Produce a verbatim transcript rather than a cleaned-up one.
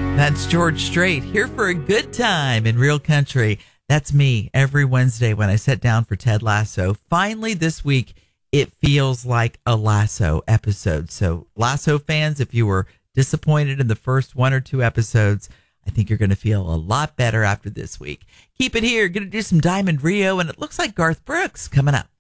That's George Strait here for a good time in real country. That's me every Wednesday when I sit down for Ted Lasso. Finally, this week, it feels like a Lasso episode. So, Lasso fans, if you were disappointed in the first one or two episodes, I think you're going to feel a lot better after this week. Keep it here. Going to do some Diamond Rio, and it looks like Garth Brooks coming up.